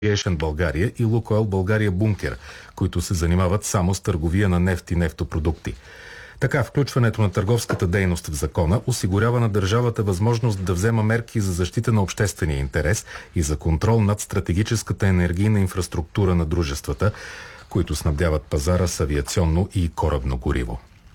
България и Лукойл България Бункер, които се занимават само с търговия на нефт и нефтопродукти. Така, включването на търговската дейност в закона осигурява на държавата възможност да взема мерки за защита на обществения интерес и за контрол над стратегическата енергийна инфраструктура на дружествата, които снабдяват пазара с авиационно и корабно гориво.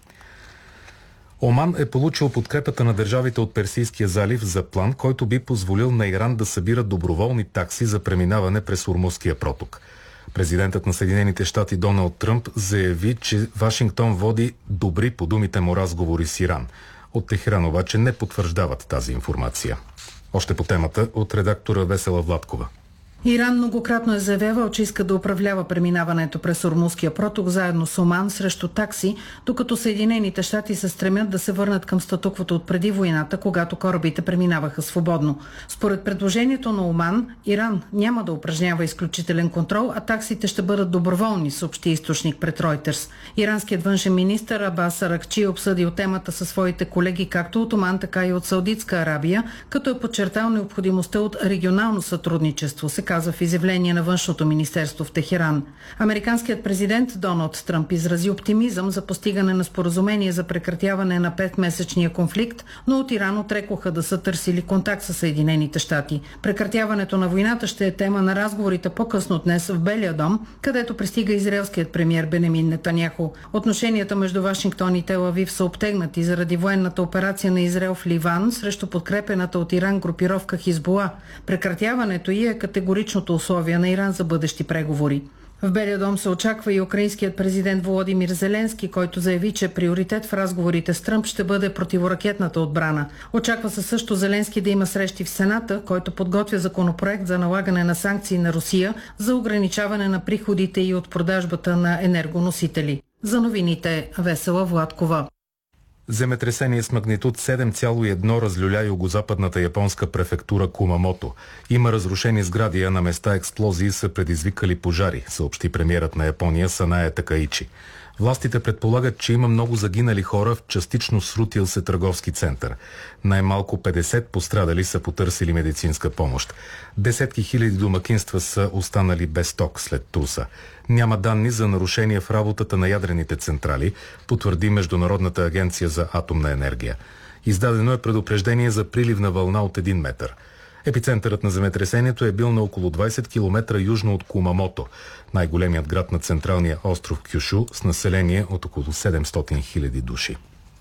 Оман е получил подкрепата на държавите от Персийския залив за план, който би позволил на Иран да събира доброволни такси за преминаване през Ормузския проток. Президентът на Съединените щати Доналд Тръмп заяви, че Вашингтон води добри, по думите му, разговори с Иран. От Техеран обаче не потвърждават тази информация. Още по темата от редактора Весела Владкова. Иран многократно е заявявал, че иска да управлява преминаването през Ормузския проток заедно с Оман срещу такси, докато Съединените щати се стремят да се върнат към статуквото от преди войната, когато корабите преминаваха свободно. Според предложението на Оман, Иран няма да упражнява изключителен контрол, а таксите ще бъдат доброволни, съобщи източник пред Reuters. Иранският външен министър Абас Аракчи обсъдил темата със своите колеги както от Оман, така и от Саудитска Арабия, като е подчертал необходимостта от регионално сътрудничество, се каза в изявление на Външното министерство в Техеран. Американският президент Доналд Тръмп изрази оптимизъм за постигане на споразумение за прекратяване на 5-месечния конфликт, но от Иран отрекоха да са търсили контакт с Съединените щати. Прекратяването на войната ще е тема на разговорите по-късно днес в Белия дом, където пристига израелският премиер Бенемин Нетаняху. Отношенията между Вашингтон и Тел Авив са обтегнати заради военната операция на Израел в Ливан срещу подкрепената от Иран групировка Хизбула. Прекратяването й е категоричното условие на Иран за бъдещи преговори. В Белия дом се очаква и украинският президент Володимир Зеленски, който заяви, че приоритет в разговорите с Тръмп ще бъде противоракетната отбрана. Очаква се също Зеленски да има срещи в Сената, който подготвя законопроект за налагане на санкции на Русия за ограничаване на приходите и от продажбата на енергоносители. За новините Весела Владкова. Земетресение с магнитуд 7,1 разлюля югозападната японска префектура Кумамото. Има разрушени сгради, а на места експлозии са предизвикали пожари, съобщи премиерът на Япония Санае Такаичи. Властите предполагат, че има много загинали хора в частично срутил се търговски център. Най-малко 50 пострадали са потърсили медицинска помощ. Десетки хиляди домакинства са останали без ток след труса. Няма данни за нарушения в работата на ядрените централи, потвърди Международната агенция за атомна енергия. Издадено е предупреждение за приливна вълна от 1 метър. Епицентърът на земетресението е бил на около 20 км южно от Кумамото, най-големият град на централния остров Кюшу с население от около 700 000 души.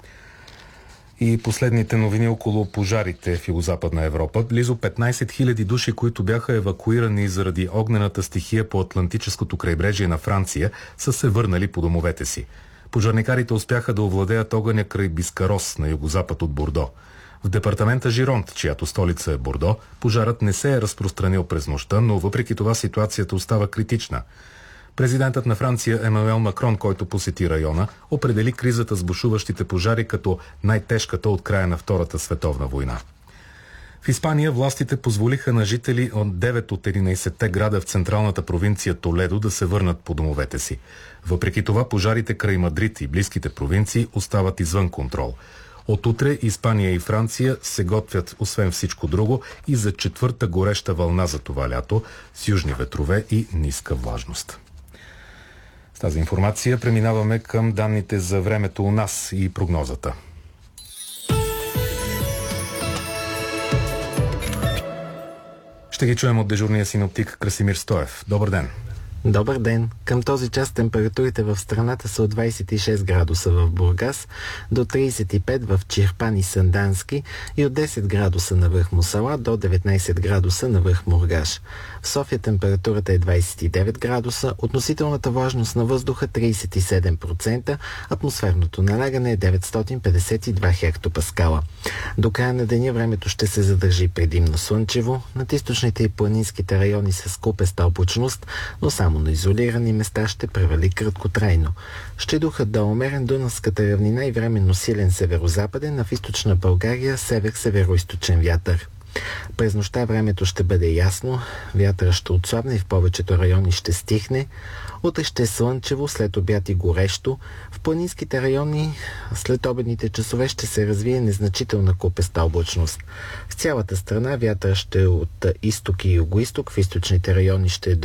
И последните новини около пожарите в Югозападна Европа. Близо 15 000 души, които бяха евакуирани заради огнената стихия по Атлантическото крайбрежие на Франция, са се върнали по домовете си. Пожарникарите успяха да овладеят огъня край Бискарос на югозапад от Бордо. В департамента Жиронт, чиято столица е Бордо, пожарът не се е разпространил през нощта, но въпреки това ситуацията остава критична. Президентът на Франция Емануел Макрон, който посети района, определи кризата с бушуващите пожари като най-тежката от края на Втората световна война. В Испания властите позволиха на жители от 9 от 11-те града в централната провинция Толедо да се върнат по домовете си. Въпреки това, пожарите край Мадрид и близките провинции остават извън контрол. От утре Испания и Франция се готвят, освен всичко друго, и за четвърта гореща вълна за това лято с южни ветрове и ниска влажност. С тази информация преминаваме към данните за времето у нас и прогнозата. Ще ги чуем от дежурния синоптик Красимир Стоев. Добър ден! Добър ден! Към този час температурите в страната са от 26 градуса в Бургас до 35 в Чирпан и Сандански и от 10 градуса на връх Мусала до 19 градуса на връх Мургаш. В София температурата е 29 градуса, относителната влажност на въздуха 37%, атмосферното налягане е 952 хектопаскала. До края на деня времето ще се задържи предимно слънчево, над източните и планинските райони с скупеста облачност, но само на изолирани места ще превали краткотрайно. Ще духат до умерен Дунавската равнина и временно силен северозападен, а в източна България север-североизточен вятър. През нощта времето ще бъде ясно, вятъра ще отслабне и в повечето райони ще стихне. Утре ще е слънчево, след обяд и горещо. В планинските райони след обедните часове ще се развие незначителна купеста облачност. В цялата страна вятър ще е от изток и югоизток, в източните райони ще е